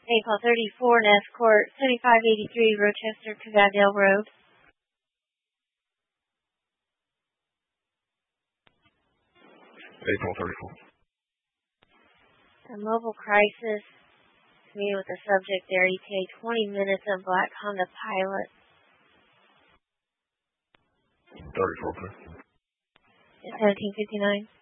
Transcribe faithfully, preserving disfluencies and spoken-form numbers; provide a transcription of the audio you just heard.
April thirty-four, an escort, seventy-five eighty-three Rochester, Cavadale Road. April thirty-four. A mobile crisis. Me with the subject there, E T A twenty minutes of black Honda Pilot. thirty-four, please. seventeen fifty-nine.